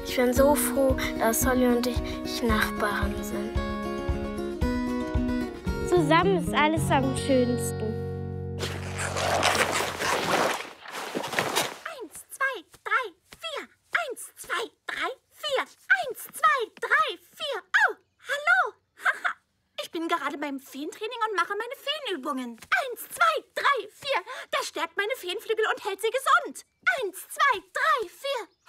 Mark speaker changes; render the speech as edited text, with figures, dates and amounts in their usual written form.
Speaker 1: Ich bin so froh, dass Solly und ich Nachbarn sind.
Speaker 2: Zusammen ist alles am schönsten.
Speaker 3: 1, 2, 3, 4. 1, 2, 3, 4. 1, 2, 3, 4. Oh, hallo. Haha. Ich bin gerade beim Feentraining und mache meine Feenübungen. 1, 2, 3, 4. Das stärkt meine Feenflügel und hält sie gesund. 1, 2, 3, 4.